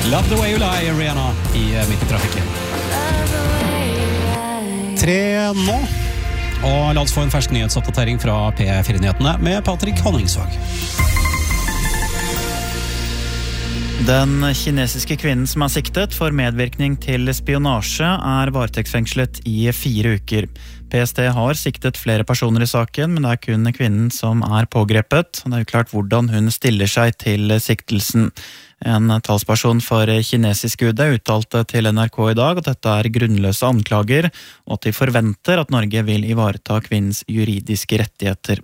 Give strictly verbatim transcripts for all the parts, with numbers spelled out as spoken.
Love the way you lie, Rihanna, i midt i trafikken. Tre nå, og la oss få en fersk nyhetsoppdatering fra P fire-nyhetene med Patrick Honningsvåg. Den kinesiske kvinnen som er siktet for medvirkning til spionasje er varetektsfengslet i fire uker. P S T har siktet flere personer i saken, men det er kun kvinnen som er pågrepet. Det er uklart hvordan hun stiller seg til siktelsen. En talsperson for kinesisk U D uttalte til N R K i dag at dette er grunnløse anklager, og at de forventer at Norge vil ivareta kvinnens juridiske rettigheter.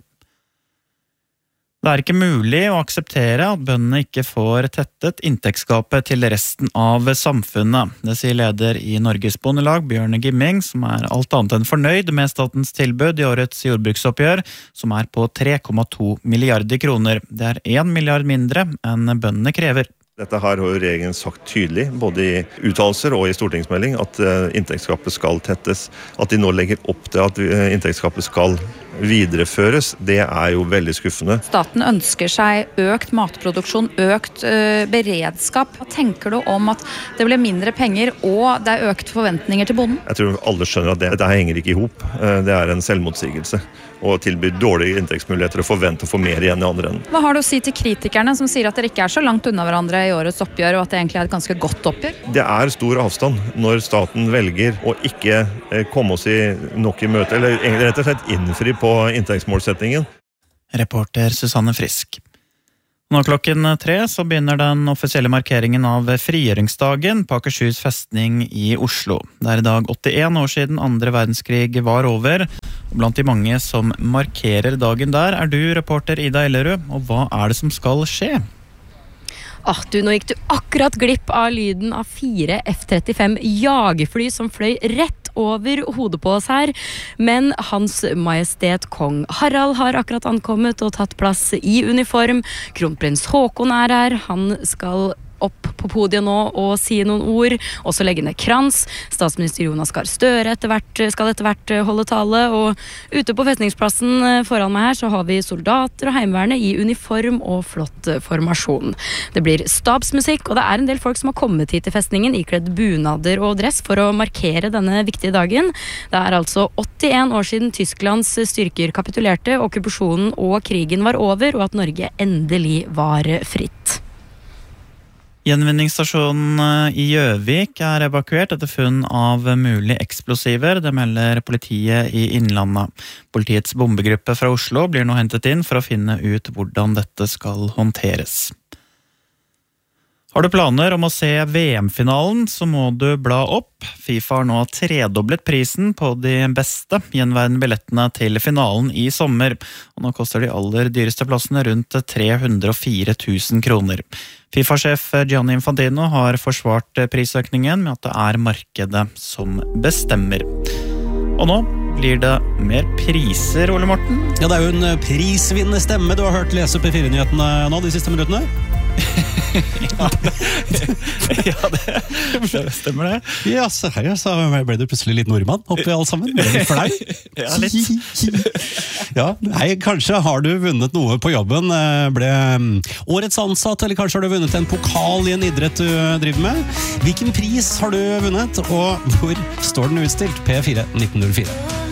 Det er ikke mulig å akseptere at bøndene ikke får tettet inntektsgapet til resten av samfunnet. Det sier leder i Norges Bondelag, Bjørn Gimming, som er alt annet enn fornøyd med statens tilbud i årets jordbruksoppgjør, som er på tre komma to milliarder kroner. Det er en milliard mindre enn bøndene krever. Dette har regjeringen sagt tydelig, både i uttalelser og i stortingsmelding, at inntektsgapet skal tettes. At de nå legger opp til at inntektsgapet skal videreføres, det er jo veldig skuffende. Staten ønsker seg økt matproduksjon, økt øh, beredskap. Hva tenker du om at det ble mindre penger og det er økt forventninger til bonden? Jeg tror alle skjønner at det, dette henger ikke ihop. Det er en selvmotsigelse. Og tilbyr dårlige inntektsmuligheter og forventer å få mer igjen i andre enden. Hva har du å si til kritikerne som sier at dere ikke er så langt unna hverandre i årets oppgjør, og at det egentlig er et ganske godt oppgjør? Det er stor avstand når staten velger å ikke komme oss i nok i møte, eller rett og slett innfri på inntektsmålsettingen. Reporter Susanne Frisk. Nå klokken tre så begynner den offisielle markeringen av frigjøringsdagen på Akershus festning i Oslo. Det er i dag åttien år siden andre verdenskrig var over, og blant de mange som markerer dagen der er du, reporter Ida Ellerud, og hva er det som skal skje? Ah, du, nå gikk du akkurat glipp av lyden av fire F trettifem jagerfly som fløy rett over hodet på oss her, men Hans Majestet Kong Harald har akkurat ankommet og tatt plass i uniform. Kronprins Håkon er her, han skal opp på podiet nå og si noen ord, også legge ned krans. Statsminister Jonas Gahr Støre etter hvert, skal etter hvert holde tale, og ute på festningsplassen foran meg her så har vi soldater og heimevernet i uniform og flott formasjon. Det blir stabsmusikk, og det er en del folk som har kommet hit til festningen ikledd bunader og dress for å markere denne viktige dagen. Det er altså åttien år siden Tysklands styrker kapitulerte, okkupasjonen og krigen var over, og at Norge endelig var fritt. Gjenvinningsstasjonen i Gjøvik er evakuert etter funn av mulig eksplosiver, det melder politiet i Innlandet. Politiets bombegruppe fra Oslo blir nå hentet inn for å finne ut hvordan dette skal håndteres. Har du planer om å se V M-finalen, så må du bla opp. FIFA har nå tredoblet prisen på de beste gjenværende billettene til finalen i sommer, og nå koster de aller dyreste plassene rundt tre hundre og fire tusen kroner. FIFA-sjef Gianni Infantino har forsvart prisøkningen med at det er markedet som bestemmer. Og nå blir det mer priser, Ole Morten. Ja, det er jo en prisvinnende stemme du har hørt lese P fire-nyhetene nå de siste minuttene. ja, det, ja det, det stemmer det. Ja, så her så ble du plutselig litt nordmann oppi alt sammen. Ble du flau? Ja, litt. Ja, nei, kanskje har du vunnet noe på jobben, ble årets ansatt, eller kanskje har du vunnet en pokal i en idrett du driver med. Hvilken pris har du vunnet, og hvor står den utstilt? P fire nitten null fire.